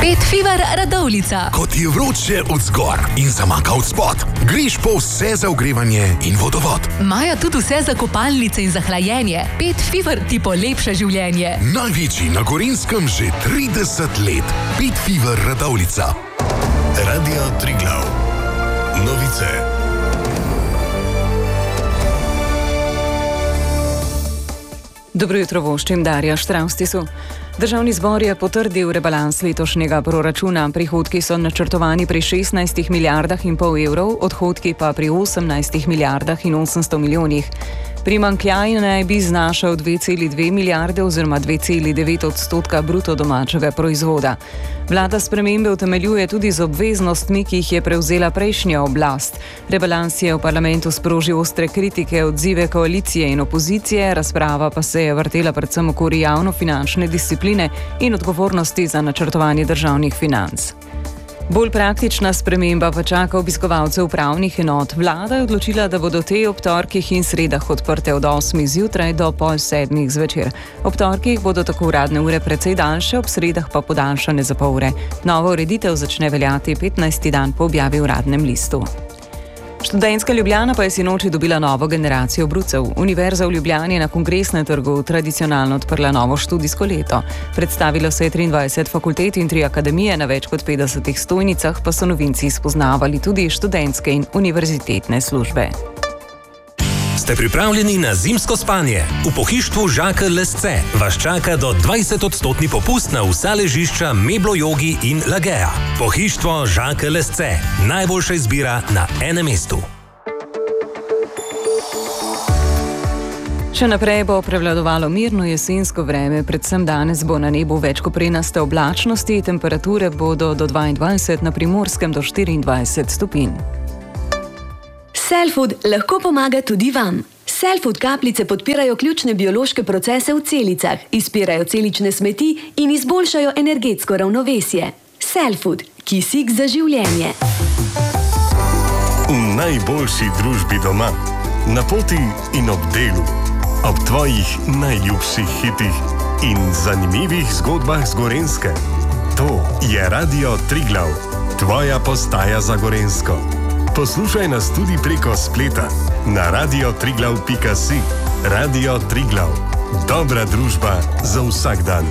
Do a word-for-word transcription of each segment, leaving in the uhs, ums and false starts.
Pet Fever Radovljica. Ko ti je vroče od zgor in zamaka od spod, greš po vse za ogrevanje in vodovod. Imajo tudi vse za kopalnice in za hlajenje. Pet Fever ti polepša življenje. Največji na Gorenjskem že trideset let. Pet Fever Radovljica. Radio Triglav. Novice. Dobro jutro, voščim Darja Štravstisu. Državni zbor je potrdil rebalans letošnjega proračuna. Prihodki so načrtovani pri šestnajstih milijardah in pol evrov, odhodki pa pri osemnajstih milijardah in osemsto milijonih. Primanjkljaj naj bi znašal dve celi dve milijarde oziroma dve celi devet odstotka bruto domačega proizvoda. Vlada spremembe utemeljuje tudi z obveznostmi, ki jih je prevzela prejšnja oblast. Rebalans je v parlamentu sprožil ostre kritike, odzive koalicije in opozicije, razprava pa se je vrtela predvsem okoli javno-finančne discipline in odgovornosti za načrtovanje državnih financ. Bolj praktična sprememba pa čaka obiskovalce upravnih enot. Vlada je odločila, da bodo te ob torkih in sredah odprte od osmih zjutraj do pol sedmih zvečer. Ob torkih bodo tako uradne ure precej daljše, ob sredah pa podaljšane za pol ure. Nova ureditev začne veljati petnajsti dan po objavi v Uradnem listu. Študentska Ljubljana pa je sinoči dobila novo generacijo brucev. Univerza v Ljubljani je na Kongresnem trgu tradicionalno odprla novo študijsko leto. Predstavilo se je triindvajset fakultet in tri akademije, na več kot petdesetih stojnicah pa so novinci spoznavali tudi študentske in univerzitetne službe. Ste pripravljeni na zimsko spanje? V pohištvu Žakelj Lesce vas čaka do dvajset odstotni popust na vsa ležišča Meblo Jogi in Lagea. Pohištvo Žakelj Lesce. Najboljša izbira na enem mestu. Še naprej bo prevladovalo mirno jesensko vreme, predvsem danes bo na nebu več koprenaste oblačnosti, temperature bodo do dvaindvajset, na Primorskem do štiriindvajset stopinj. Cellfood lahko pomaga tudi vam. Cellfood kapljice podpirajo ključne biološke procese v celicah, izpirajo celične smeti in izboljšajo energetsko ravnovesje. Cellfood, kisik za življenje. V najboljši družbi doma, na poti in ob delu, ob tvojih najljubših hitih in zanimivih zgodbah z Gorenjske. To je Radio Triglav, tvoja postaja za Gorenjsko. Poslušaj nas tudi preko spleta na radio triglav pika si. Radio Triglav. Dobra družba za vsak dan.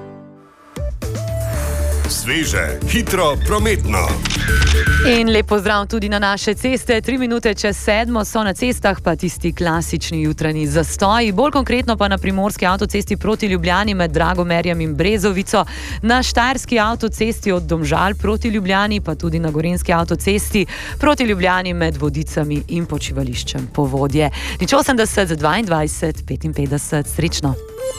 Sveže, hitro, prometno. In lep pozdrav tudi na naše ceste. Tri minute čez sedmo so na cestah pa tisti klasični jutranji zastoji. Bolj konkretno pa na primorski avtocesti proti Ljubljani med Dragomerjem in Brezovico, na štajerski avtocesti od Domžal proti Ljubljani, pa tudi na gorenjski avtocesti proti Ljubljani med Vodicami in počivališčem Povodje. Nič osemdeset, dvaindvajset, petinpetdeset. Srečno.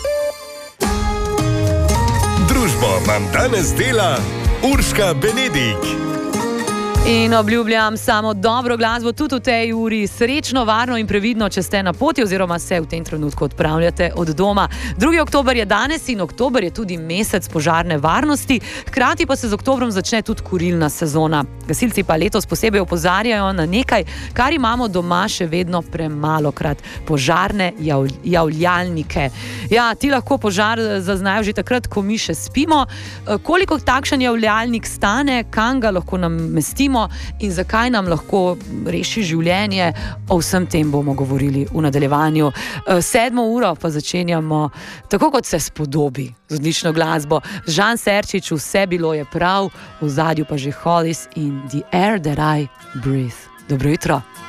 Družbo vam danes dela Urška Benedik. In obljubljam samo dobro glasbo tudi v tej uri. Srečno, varno in previdno, če ste na poti oziroma se v tem trenutku odpravljate od doma. drugi oktober je danes in oktober je tudi mesec požarne varnosti. Hkrati pa se z oktobrom začne tudi kurilna sezona. Gasilci pa letos posebej opozarjajo na nekaj, kar imamo doma še vedno premalokrat. Požarne jav, javljalnike. Ja, ti lahko požar zaznajo že takrat, ko mi še spimo. Koliko takšen javljalnik stane, kam ga lahko namestimo in zakaj nam lahko reši življenje, o vsem tem bomo govorili v nadaljevanju. Sedmo uro pa začenjamo tako, kot se spodobi, z odlično glasbo. Žan Serčič, Vse bilo je prav, v zadju pa že Hollis in The Air That I Breathe. Dobro jutro.